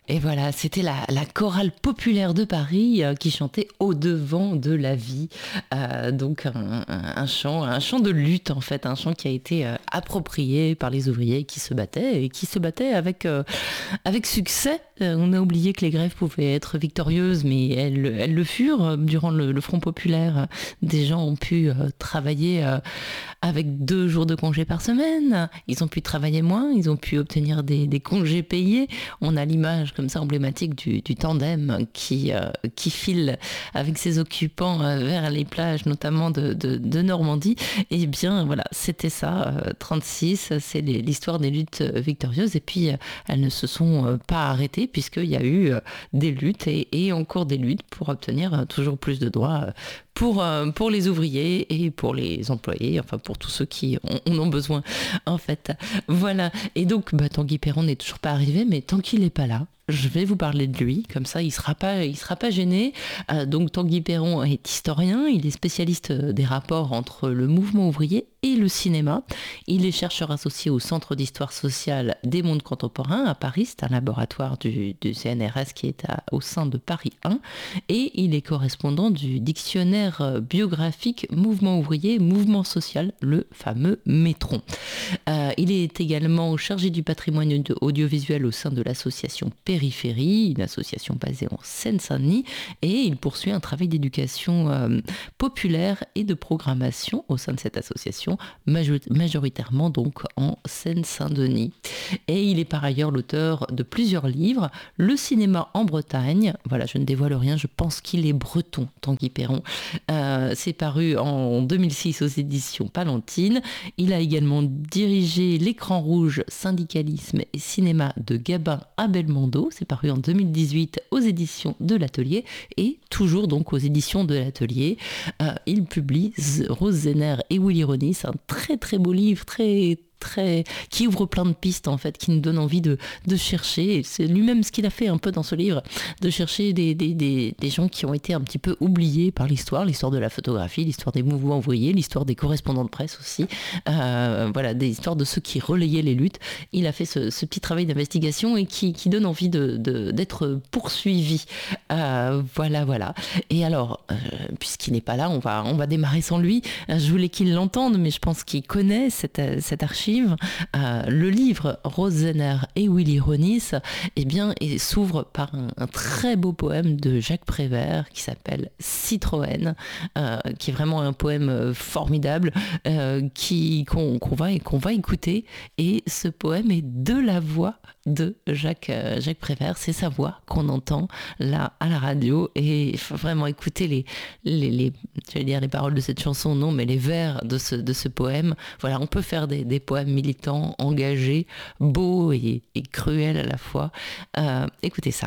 Et voilà, c'était la chorale populaire de Paris qui chantait Au-devant de la vie. Donc un chant de lutte en fait, un chant qui a été approprié par les ouvriers qui se battaient et qui se battaient avec succès. On a oublié que les grèves pouvaient être victorieuses, mais elles le furent. Durant le Front populaire, des gens ont pu travailler avec 2 jours de congé par semaine. Ils ont pu travailler moins, ils ont pu obtenir des congés payés. On a l'image comme ça emblématique du tandem qui file avec ses occupants vers les plages, notamment de Normandie. Et bien voilà, c'était ça, 36, c'est l'histoire des luttes victorieuses. Et puis elles ne se sont pas arrêtées puisqu'il y a eu des luttes et encore des luttes pour obtenir toujours plus de droits pour les ouvriers et pour les employés, enfin pour tous ceux qui en ont besoin en fait. Voilà, et donc Tanguy Péron n'est toujours pas arrivé, mais tant qu'il n'est pas là, je vais vous parler de lui, comme ça il sera pas gêné. Donc Tanguy Péron est historien, il est spécialiste des rapports entre le mouvement ouvrier et le cinéma. Il est chercheur associé au Centre d'histoire sociale des mondes contemporains à Paris, c'est un laboratoire du CNRS qui est au sein de Paris 1, et il est correspondant du dictionnaire biographique Mouvement ouvrier, mouvement social, le fameux Métron. Il est également chargé du patrimoine audiovisuel au sein de l'association Périphérie, une association basée en Seine-Saint-Denis, et il poursuit un travail d'éducation populaire et de programmation au sein de cette association, majoritairement donc en Seine-Saint-Denis. Et il est par ailleurs l'auteur de plusieurs livres, Le cinéma en Bretagne, voilà, je ne dévoile rien, je pense qu'il est breton, Tanguy Péron. C'est paru en 2006 aux éditions Palantine. Il a également dirigé L'écran rouge, syndicalisme et cinéma de Gabin à Belmondo. C'est paru en 2018 aux éditions de l'Atelier et toujours donc aux éditions de l'Atelier. Il publie Rose Zenner et Willy Ronis, un très très beau livre, qui ouvre plein de pistes en fait, qui nous donne envie de chercher. Et c'est lui-même ce qu'il a fait un peu dans ce livre, de chercher des gens qui ont été un petit peu oubliés par l'histoire de la photographie, l'histoire des mouvements ouvriers, l'histoire des correspondants de presse aussi, voilà, des histoires de ceux qui relayaient les luttes. Il a fait ce petit travail d'investigation et qui donne envie d'être poursuivi. Voilà. Et alors, puisqu'il n'est pas là, on va démarrer sans lui. Je voulais qu'il l'entende, mais je pense qu'il connaît cette archive. Le livre Rose Zenner et Willy Ronis s'ouvre par un très beau poème de Jacques Prévert qui s'appelle Citroën, qui est vraiment un poème formidable qu'on va écouter. Et ce poème est de la voix de Jacques Prévert, c'est sa voix qu'on entend là à la radio, et il faut vraiment écouter j'allais dire les paroles de cette chanson, non, mais les vers de ce poème. Voilà, on peut faire des poèmes militants, engagés, beaux et cruels à la fois. Écoutez ça.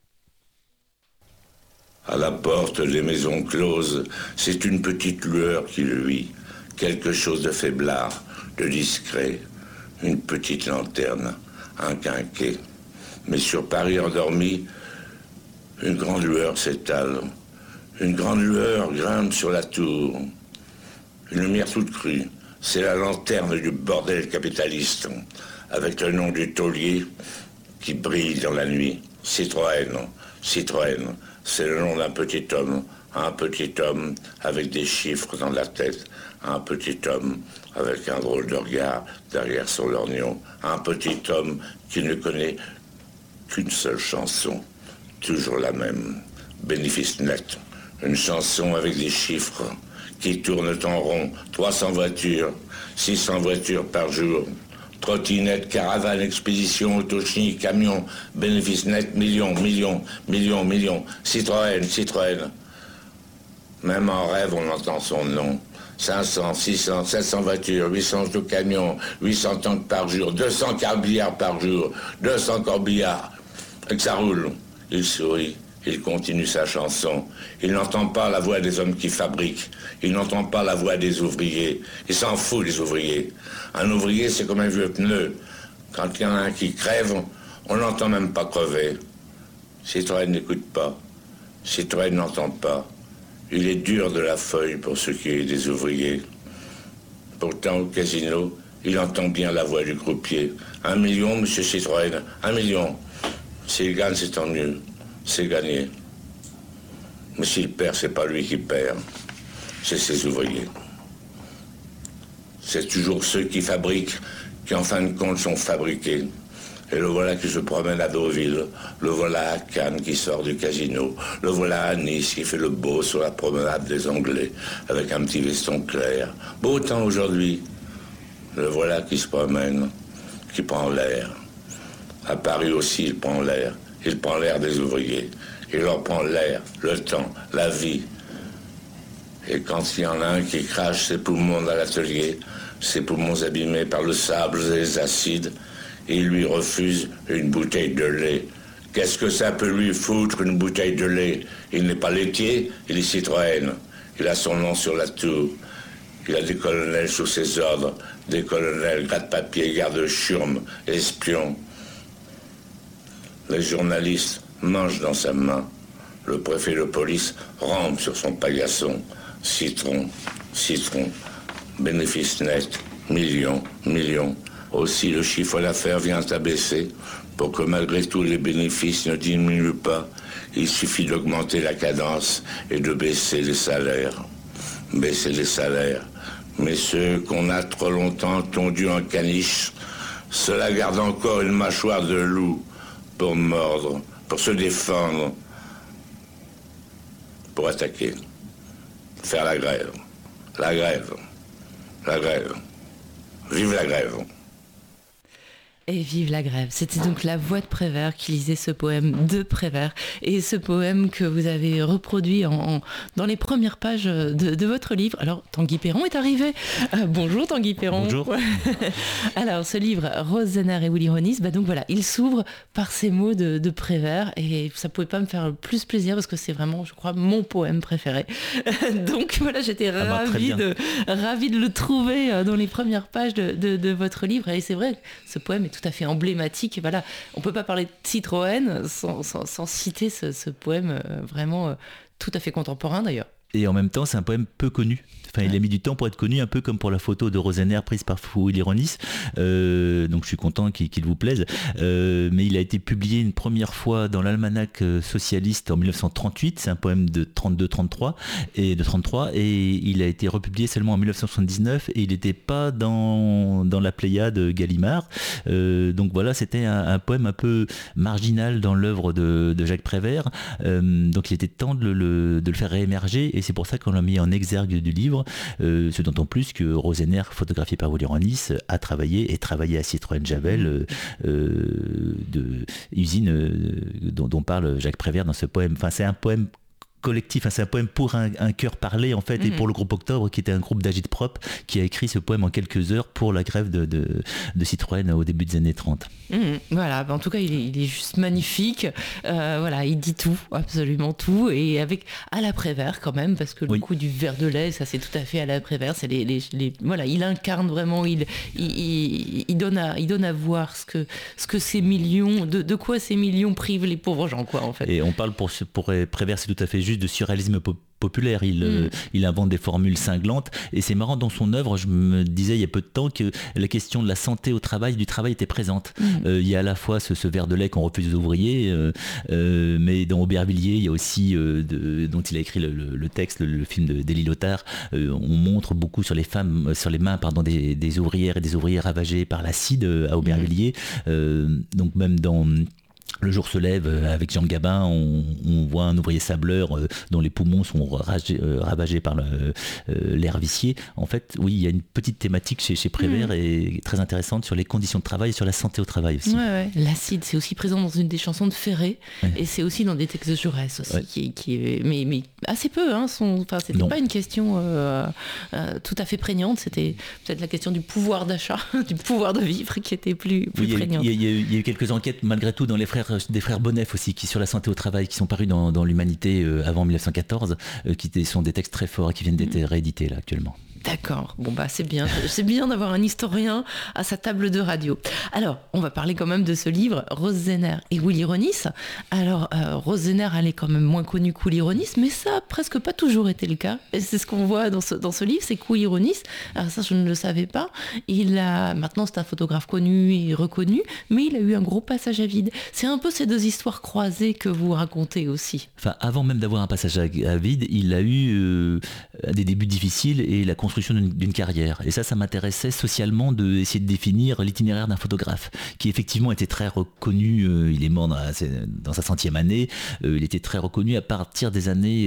À la porte des maisons closes, c'est une petite lueur qui luit, quelque chose de faiblard, de discret, une petite lanterne, un quinquet. Mais sur Paris endormi, une grande lueur s'étale, une grande lueur grimpe sur la tour, une lumière toute crue. C'est la lanterne du bordel capitaliste, avec le nom du taulier qui brille dans la nuit. Citroën, c'est le nom d'un petit homme avec des chiffres dans la tête, un petit homme avec un drôle de regard derrière son lorgnon, un petit homme qui ne connaît qu'une seule chanson, toujours la même, Bénéfice net, une chanson avec des chiffres qui tournent en rond, 300 voitures, 600 voitures par jour, trottinettes, caravanes, expéditions, autochis, camions, bénéfice net, millions, Citroën. Même en rêve, on entend son nom. 500, 600, 700 voitures, 800 camions, 800 tanks par jour, 200 corbillards par jour, 200 corbillards. Et que ça roule. Il sourit. Il continue sa chanson. Il n'entend pas la voix des hommes qui fabriquent. Il n'entend pas la voix des ouvriers. Il s'en fout des ouvriers. Un ouvrier, c'est comme un vieux pneu. Quand il y en a un qui crève, on n'entend même pas crever. Citroën n'écoute pas. Citroën n'entend pas. Il est dur de la feuille pour ce qui est des ouvriers. Pourtant, au casino, il entend bien la voix du croupier. 1 million, monsieur Citroën, 1 million. S'il gagne, c'est tant mieux. C'est gagné. Mais s'il perd, c'est pas lui qui perd. C'est ses ouvriers. C'est toujours ceux qui fabriquent, qui en fin de compte sont fabriqués. Et le voilà qui se promène à Deauville, le voilà à Cannes qui sort du casino, le voilà à Nice qui fait le beau sur la promenade des Anglais, avec un petit veston clair. Beau temps aujourd'hui. Le voilà qui se promène, qui prend l'air. À Paris aussi, il prend l'air. Il prend l'air des ouvriers. Il leur prend l'air, le temps, la vie. Et quand il y en a un qui crache ses poumons dans l'atelier, ses poumons abîmés par le sable et les acides, il lui refuse une bouteille de lait. Qu'est-ce que ça peut lui foutre, une bouteille de lait? Il n'est pas laitier, il est Citroën. Il a son nom sur la tour. Il a des colonels sous ses ordres, des colonels gratte-papier, garde-chiourme, espions. Les journalistes mangent dans sa main. Le préfet de police rampe sur son paillasson. Citron, citron, bénéfice net, millions, millions. Aussi, le chiffre d'affaires vient à baisser. Pour que malgré tout les bénéfices ne diminuent pas, il suffit d'augmenter la cadence et de baisser les salaires. Baisser les salaires. Mais ceux qu'on a trop longtemps tondus en caniche, ceux-là gardent encore une mâchoire de loup pour mordre, pour se défendre, pour attaquer, faire la grève. La grève. La grève. Vive la grève. Et vive la grève. C'était donc la voix de Prévert qui lisait ce poème de Prévert. Et ce poème que vous avez reproduit dans les premières pages de votre livre. Alors, Tanguy Perron est arrivé. Bonjour Tanguy Perron. Bonjour. Alors, ce livre, Rose Zenner et Willy Ronis, donc voilà, il s'ouvre par ces mots de Prévert. Et ça ne pouvait pas me faire plus plaisir parce que c'est vraiment, je crois, mon poème préféré. Donc voilà, j'étais ravie de le trouver dans les premières pages de votre livre. Et c'est vrai, ce poème est tout à fait emblématique. Voilà, on ne peut pas parler de Citroën sans citer ce poème vraiment tout à fait contemporain d'ailleurs. Et en même temps, c'est un poème peu connu. Enfin, il a mis du temps pour être connu, un peu comme pour la photo de Rose Zenner prise par Willy Ronis. Donc je suis content qu'il vous plaise. Mais il a été publié une première fois dans l'Almanach socialiste en 1938. C'est un poème de 32-33 et de 33. Et il a été republié seulement en 1979 et il n'était pas dans la Pléiade Gallimard. Donc voilà, c'était un poème un peu marginal dans l'œuvre de Jacques Prévert. Donc il était temps de le faire réémerger et c'est pour ça qu'on l'a mis en exergue du livre. Ce d'autant plus que Rose Zenner, photographiée par Willy Ronis, a travaillé à Citroën Javel, usine dont parle Jacques Prévert dans ce poème. Enfin, c'est un poème collectif, c'est un poème pour un cœur parlé en fait, et pour le groupe Octobre qui était un groupe d'agit-prop qui a écrit ce poème en quelques heures pour la grève de Citroën au début des années 30. Voilà, en tout cas il est juste magnifique, voilà, il dit tout, absolument tout, et avec à la Prévert quand même, parce que le coup du verre de lait, ça c'est tout à fait à la Prévert, c'est voilà, il incarne vraiment, il donne à voir ce que ces millions, de quoi ces millions privent les pauvres gens, quoi, en fait. Et on parle pour Prévert, c'est tout à fait juste de surréalisme populaire. Il invente des formules cinglantes et c'est marrant, dans son œuvre, je me disais il y a peu de temps que la question de la santé au travail, du travail était présente. Il y a à la fois ce verre de lait qu'on refuse aux ouvriers, mais dans Aubervilliers il y a aussi dont il a écrit le texte, le film d'Élie Lothar, on montre beaucoup sur les mains des ouvrières et des ouvriers ravagés par l'acide à Aubervilliers. Donc même dans Le jour se lève, avec Jean Gabin, on voit un ouvrier sableur dont les poumons sont ravagés par l'air vicié. En fait, oui, il y a une petite thématique chez Prévert et très intéressante sur les conditions de travail et sur la santé au travail aussi. Ouais. L'acide, c'est aussi présent dans une des chansons de Ferré, et c'est aussi dans des textes de Jaurès aussi, mais assez peu. C'était pas une question tout à fait prégnante, c'était peut-être la question du pouvoir d'achat, du pouvoir de vivre qui était plus prégnante. Il y a eu quelques enquêtes malgré tout dans des frères Bonnef aussi, qui sur la santé au travail, qui sont parus dans l'Humanité avant 1914, qui sont des textes très forts et qui viennent d'être réédités là actuellement. D'accord, bon bah c'est bien d'avoir un historien à sa table de radio. Alors, on va parler quand même de ce livre, Rose Zenner et Willy Ronis. Alors, Rose Zenner, elle est quand même moins connue que Willy Ronis, mais ça a presque pas toujours été le cas. Et c'est ce qu'on voit dans ce livre, c'est que Willy Ronis, alors ça je ne le savais pas, maintenant c'est un photographe connu et reconnu, mais il a eu un gros passage à vide. C'est un peu ces deux histoires croisées que vous racontez aussi. Enfin, avant même d'avoir un passage à vide, il a eu des débuts difficiles et la construction d'une carrière. Et ça m'intéressait socialement d'essayer de définir l'itinéraire d'un photographe, qui effectivement était très reconnu, il est mort dans sa 100e année, il était très reconnu à partir des années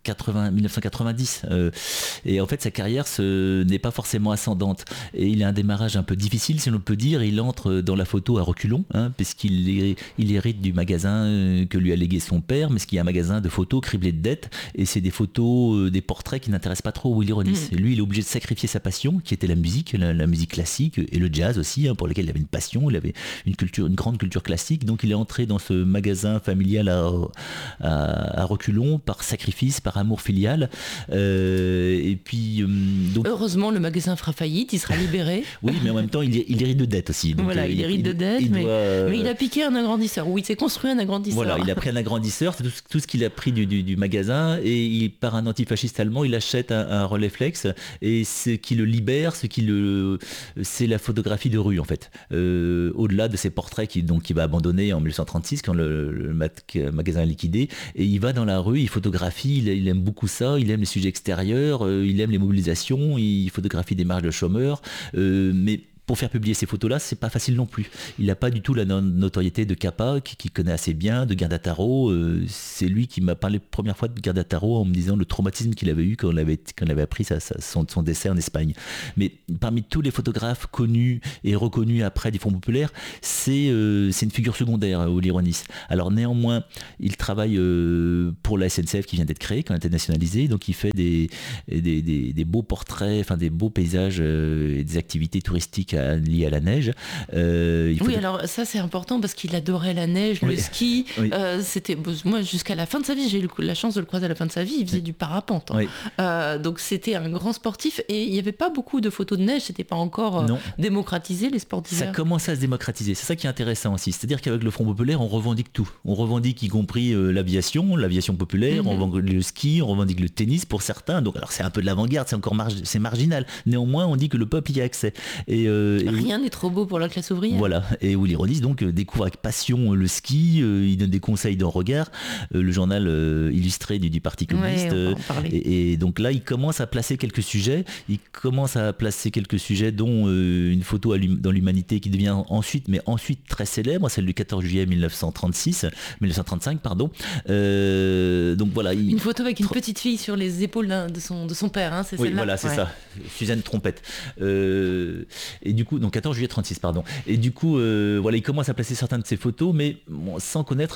1990. Et en fait, sa carrière n'est pas forcément ascendante. Et il a un démarrage un peu difficile, si l'on peut dire. Il entre dans la photo à reculons, puisqu'il hérite du magasin que lui a légué son père, mais ce qui est un magasin de photos criblé de dettes. Et c'est des photos, des portraits qui n'intéressent pas trop Willy Ronis. Lui, il est obligé de sacrifier sa passion, qui était la musique classique, et le jazz aussi, pour lequel il avait une passion. Il avait une grande culture classique. Donc il est entré dans ce magasin familial à reculons, par sacrifice, par amour filial. Et puis donc... Heureusement, le magasin fera faillite, il sera libéré. Oui, mais en même temps, il hérite de dettes aussi. Donc, voilà, il hérite de dettes, mais il a piqué un agrandisseur. Oui, il s'est construit un agrandisseur. Voilà, il a pris un agrandisseur, c'est tout ce qu'il a pris du magasin, et par un antifasciste allemand, il achète un Rolleiflex, et ce qui le libère, c'est la photographie de rue en fait. Au-delà de ses portraits qu'il va abandonner en 1936 quand le magasin est liquidé, et il va dans la rue, il photographie, il aime beaucoup ça, il aime les sujets extérieurs, il aime les mobilisations, il photographie des marches de chômeurs, mais pour faire publier ces photos-là, c'est pas facile non plus. Il n'a pas du tout la notoriété de Capa, qui connaît assez bien, de Guerdataro. C'est lui qui m'a parlé la première fois de Guerdataro en me disant le traumatisme qu'il avait eu quand on avait appris son décès en Espagne. Mais parmi tous les photographes connus et reconnus après des fonds populaires, c'est une figure secondaire, Willy Ronis. Alors néanmoins, il travaille pour la SNCF qui vient d'être créée, qui a été nationalisée, donc il fait des beaux portraits, enfin des beaux paysages et des activités touristiques lié à la neige. Alors ça c'est important parce qu'il adorait la neige, le ski. Oui. C'était moi jusqu'à la fin de sa vie, j'ai eu la chance de le croiser à la fin de sa vie. Il faisait du parapente. Oui. Donc c'était un grand sportif et il n'y avait pas beaucoup de photos de neige. C'était pas encore démocratisé les sports d'hiver. Ça commençait à se démocratiser. C'est ça qui est intéressant aussi. C'est-à-dire qu'avec le Front populaire, on revendique tout. On revendique y compris l'aviation populaire. On revendique le ski, on revendique le tennis pour certains. Donc alors c'est un peu de l'avant-garde, c'est marginal. Néanmoins, on dit que le peuple y a accès. Rien n'est trop beau pour la classe ouvrière. Voilà, et Willy Ronis donc découvre avec passion le ski, il donne des conseils dans Regard, le journal illustré du Parti communiste, et donc là il commence à placer quelques sujets, dont une photo dans l'Humanité qui devient ensuite très célèbre, celle du 14 juillet 1935. Donc voilà. Une photo avec une petite fille sur les épaules de son père, c'est celle-là. Oui, voilà, c'est ça, Suzanne Trompette. Et du coup, donc 14 juillet 36, pardon. Et du coup, il commence à placer certaines de ses photos, mais sans connaître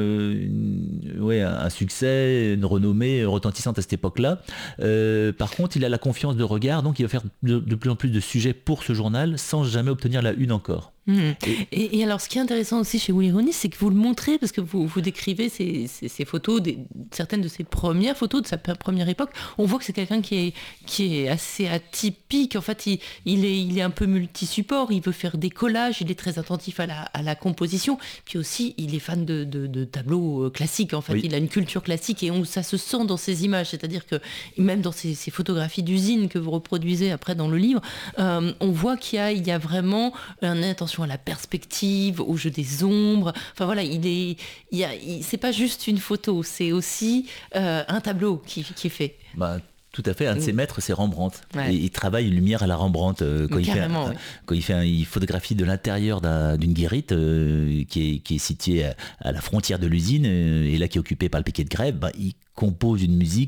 un succès, une renommée retentissante à cette époque-là. Par contre, il a la confiance de Regard, donc il va faire de plus en plus de sujets pour ce journal, sans jamais obtenir la une encore. Et alors, ce qui est intéressant aussi chez Willy Ronis, c'est que vous le montrez, parce que vous décrivez ces photos, certaines de ses premières photos de sa première époque. On voit que c'est quelqu'un qui est assez atypique. En fait, il est un peu multi-support. Il veut faire des collages. Il est très attentif à la composition. Puis aussi, il est fan de tableaux classiques. En fait, il a une culture classique et ça se sent dans ses images. C'est-à-dire que même dans ces photographies d'usine que vous reproduisez après dans le livre, on voit qu'il y a vraiment une attention à la perspective, au jeu des ombres. Enfin voilà, c'est pas juste une photo, c'est aussi un tableau qui est fait. Tout à fait, un de ses maîtres, c'est Rembrandt. Ouais. Et il travaille une lumière à la Rembrandt quand il photographie de l'intérieur d'une guérite qui est située à la frontière de l'usine et là qui est occupée par le piquet de grève. Il compose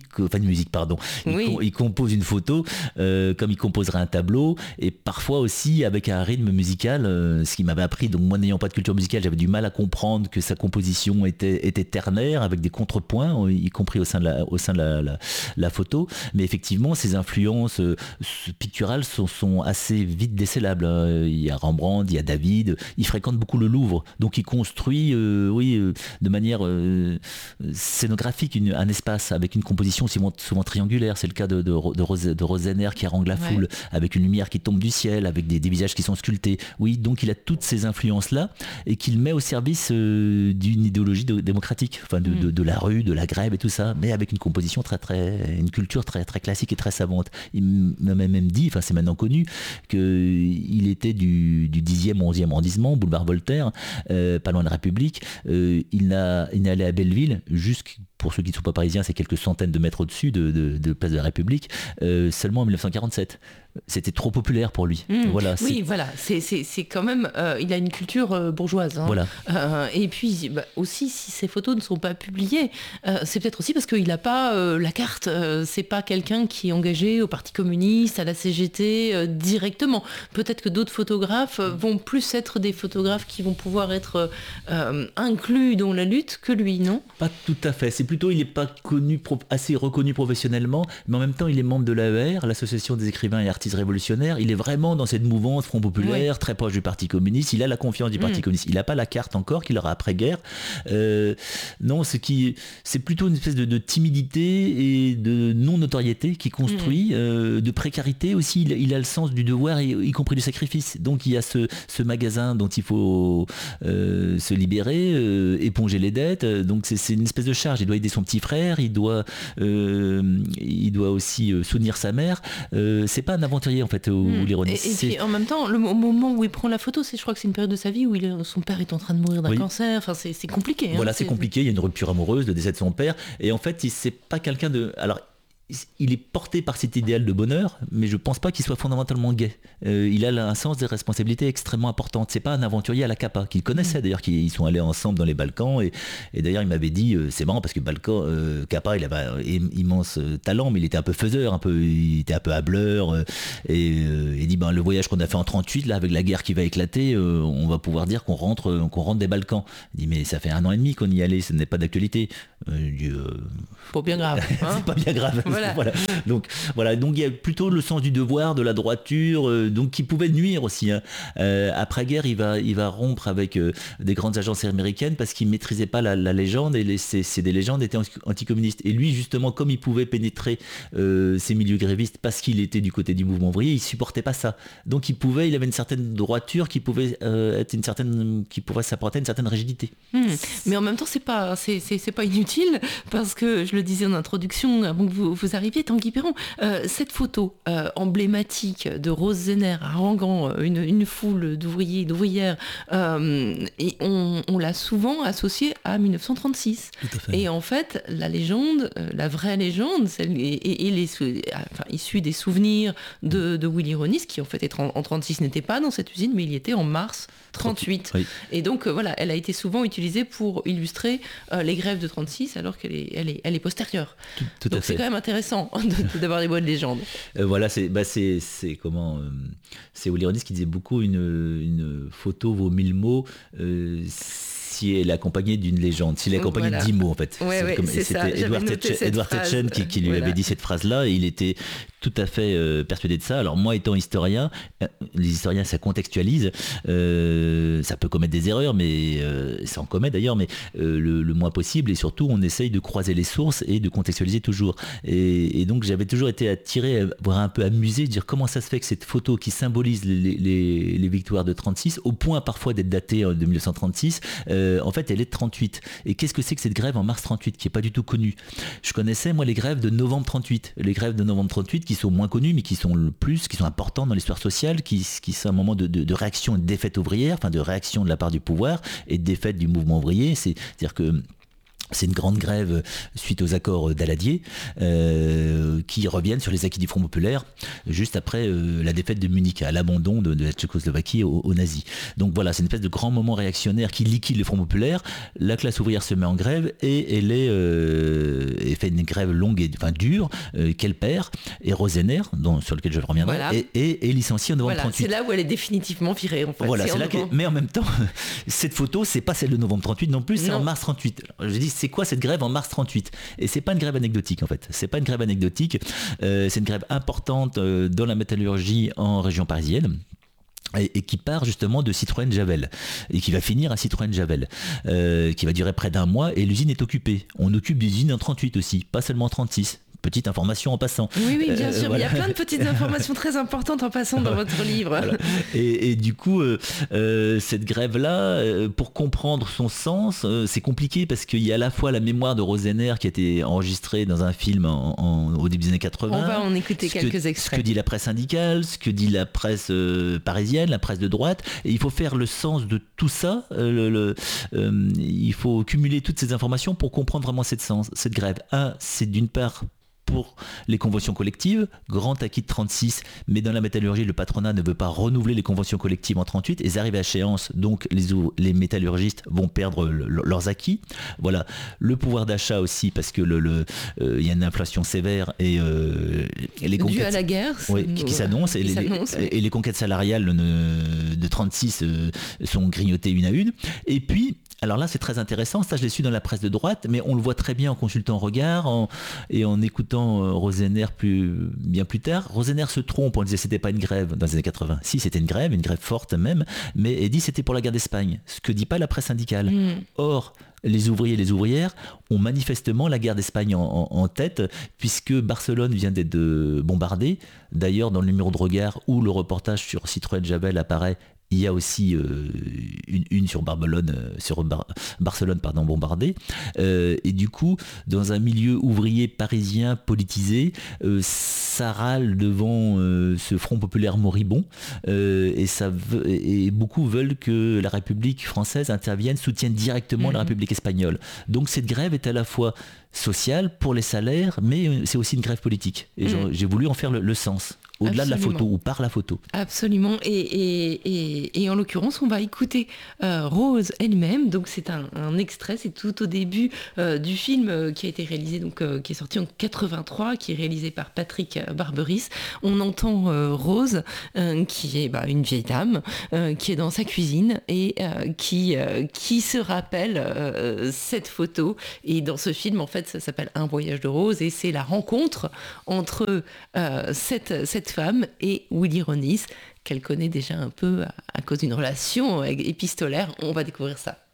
il compose une photo comme il composerait un tableau, et parfois aussi avec un rythme musical, ce qui m'avait appris. Donc moi, n'ayant pas de culture musicale, j'avais du mal à comprendre que sa composition était ternaire, avec des contrepoints, y compris au sein de la photo. Mais effectivement, ses influences picturales sont assez vite décélables. Il y a Rembrandt, il y a David, il fréquente beaucoup le Louvre, donc il construit de manière scénographique un espace l'espace avec une composition souvent triangulaire. C'est le cas de Rosener qui harangue la foule, avec une lumière qui tombe du ciel, avec des visages qui sont sculptés. Oui, donc il a toutes ces influences-là et qu'il met au service d'une idéologie démocratique, enfin de la rue, de la grève et tout ça, mais avec une composition une culture très, très classique et très savante. Il m'a même dit, enfin c'est maintenant connu, qu'il était du 10e, 11e arrondissement, boulevard Voltaire, pas loin de la République. Il n'est allé à Belleville, pour ceux qui ne sont pas parisiens, c'est quelques centaines de mètres au-dessus de Place de la République, seulement en 1947. C'était trop populaire pour lui. Voilà, voilà, c'est quand même... il a une culture bourgeoise. Hein. Voilà. Et puis, aussi, si ces photos ne sont pas publiées, c'est peut-être aussi parce qu'il n'a pas la carte. C'est pas quelqu'un qui est engagé au Parti communiste, à la CGT directement. Peut-être que d'autres photographes vont plus être des photographes qui vont pouvoir être inclus dans la lutte que lui, non ? Pas tout à fait. C'est plutôt, il n'est pas assez reconnu professionnellement, mais en même temps, il est membre de l'AER, l'Association des écrivains et artistes révolutionnaires. Il est vraiment dans cette mouvance Front populaire, très proche du Parti communiste. Il a la confiance du Parti communiste. Il n'a pas la carte encore qu'il aura après-guerre. Non, c'est plutôt une espèce de timidité et de non-notoriété qui construit, de précarité aussi. Il a le sens du devoir, y compris du sacrifice. Donc il y a ce magasin dont il faut se libérer, éponger les dettes. Donc c'est une espèce de charge. Il doit aider son petit frère, il doit aussi soutenir sa mère. C'est pas un aventurier en fait, ou l'ironiste. Et puis en même temps, au moment où il prend la photo, je crois que c'est une période de sa vie où son père est en train de mourir d'un cancer. Enfin, c'est compliqué. Hein, voilà, c'est compliqué. Il y a une rupture amoureuse, le décès de son père, et en fait, c'est pas quelqu'un de. Alors, il est porté par cet idéal de bonheur, mais je pense pas qu'il soit fondamentalement gai. Il a un sens des responsabilités extrêmement importantes. C'est pas un aventurier à la Capa, qu'il connaissait d'ailleurs, qu'ils sont allés ensemble dans les Balkans, et d'ailleurs il m'avait dit, c'est marrant parce que Capa, il avait un immense talent, mais il était un peu faiseur, il était un peu hableur, et il dit, le voyage qu'on a fait en 38, là, avec la guerre qui va éclater, on va pouvoir dire qu'on rentre des Balkans. Il dit, mais ça fait 1 an et demi qu'on y allait, ce n'est pas d'actualité. Pas bien grave. Hein. C'est pas bien grave. Voilà. Donc il y a plutôt le sens du devoir, de la droiture, donc qui pouvait nuire aussi. Hein. Après-guerre, il va rompre avec des grandes agences américaines parce qu'il maîtrisait pas la légende, et des légendes étaient anticommunistes. Et lui, justement, comme il pouvait pénétrer ces milieux grévistes parce qu'il était du côté du mouvement ouvrier, il supportait pas ça. Donc il avait une certaine droiture qui pouvait s'apporter une certaine rigidité. Mais en même temps, c'est pas inutile, parce que je le disais en introduction, avant que vous arriviez, Tanguy Péron, cette photo emblématique de Rose Zenner haranguant une foule d'ouvriers et d'ouvrières, et on l'a souvent associée à 1936. Tout à fait. Et en fait, la légende, la vraie légende, issue des souvenirs de Willy Ronis, qui en fait en 36 n'était pas dans cette usine, mais il y était en mars 38. Oui. Et donc elle a été souvent utilisée pour illustrer les grèves de 36, alors qu'elle est postérieure. Tout donc c'est quand même intéressant d'avoir des voix de légende. Voilà, c'est Willy Ronis qui disait beaucoup, une photo vaut 1000 mots. Si elle est accompagnée d'une légende, s'il est accompagné de 10 mots en fait. C'était Edward Tetchen qui lui avait dit cette phrase-là, et il était tout à fait persuadé de ça. Alors moi, étant historien, les historiens, ça contextualise, ça peut commettre des erreurs, mais ça en commet d'ailleurs, mais le moins possible, et surtout on essaye de croiser les sources et de contextualiser toujours. Et donc j'avais toujours été attiré, voire un peu amusé, de dire comment ça se fait que cette photo qui symbolise les victoires de 36, au point parfois d'être datée de 1936, en fait elle est de 38. Et qu'est-ce que c'est que cette grève en mars 38 qui n'est pas du tout connue? Je connaissais moi les grèves de novembre 38, les grèves de novembre 38 qui sont moins connues, mais qui sont importantes dans l'histoire sociale, qui sont un moment de réaction et de défaite ouvrière, enfin de réaction de la part du pouvoir et de défaite du mouvement ouvrier. C'est-à-dire que c'est une grande grève suite aux accords d'Aladier qui reviennent sur les acquis du Front populaire juste après la défaite de Munich, à l'abandon de la Tchécoslovaquie aux nazis. Donc voilà, c'est une espèce de grand moment réactionnaire qui liquide le Front populaire. La classe ouvrière se met en grève et elle fait une grève longue et dure qu'elle perd, et Rosener, sur lequel je reviendrai, est licenciée en novembre 38. C'est là où elle est définitivement virée en fait. Voilà, mais en même temps, cette photo, c'est pas celle de novembre 38 non plus, c'est en mars 38. Alors, je dis, c'est quoi cette grève en mars 38? Et c'est pas une grève anecdotique en fait. C'est pas une grève anecdotique. C'est une grève importante dans la métallurgie en région parisienne. et qui part justement de Citroën Javel et qui va finir à Citroën Javel, qui va durer près d'un mois, et l'usine est occupée. On occupe des usines en 38 aussi, pas seulement en 36. Petite information en passant. Oui, bien sûr. Voilà. Il y a plein de petites informations très importantes en passant dans votre livre. Voilà. Et du coup, cette grève-là, pour comprendre son sens, c'est compliqué parce qu'il y a à la fois la mémoire de Rosener qui a été enregistrée dans un film au début des années 80. On va en écouter quelques extraits. Ce que dit la presse syndicale, ce que dit la presse parisienne, la presse de droite. Et il faut faire le sens de tout ça. Il faut cumuler toutes ces informations pour comprendre vraiment cette grève. C'est d'une part pour les conventions collectives, grand acquis de 36, mais dans la métallurgie, le patronat ne veut pas renouveler les conventions collectives en 38, et elles arrivent à échéance, donc les métallurgistes vont perdre leurs acquis. Voilà, le pouvoir d'achat aussi, parce que y a une inflation sévère et les conquêtes... Due à la guerre, qui s'annonce, et les conquêtes salariales de 36 sont grignotées une à une. Et puis, alors là, c'est très intéressant, ça je l'ai su dans la presse de droite, mais on le voit très bien en consultant Regard et en écoutant Rosener bien plus tard. Rosener se trompe, on disait que c'était pas une grève dans les années 80. Si, c'était une grève forte même, mais elle dit que c'était pour la guerre d'Espagne, ce que dit pas la presse syndicale. Or, les ouvriers et les ouvrières ont manifestement la guerre d'Espagne en tête, puisque Barcelone vient d'être bombardée. D'ailleurs, dans le numéro de Regard où le reportage sur Citroën Javel apparaît, il y a aussi une sur Barcelone bombardée. Et du coup, dans un milieu ouvrier parisien politisé, ça râle devant ce Front populaire moribond. Et beaucoup veulent que la République française intervienne, soutienne directement la République espagnole. Donc cette grève est à la fois sociale pour les salaires, mais c'est aussi une grève politique. Et j'ai voulu en faire le sens. Au-delà de la photo ou par la photo. Absolument. Et en l'occurrence, on va écouter Rose elle-même. Donc c'est un extrait, c'est tout au début du film qui a été réalisé, qui est sorti en 83, qui est réalisé par Patrick Barberis. On entend Rose, qui est une vieille dame, qui est dans sa cuisine et qui se rappelle cette photo. Et dans ce film, en fait, ça s'appelle Un voyage de Rose, et c'est la rencontre entre cette femme et Willy Ronis, qu'elle connaît déjà un peu à cause d'une relation épistolaire. On va découvrir ça.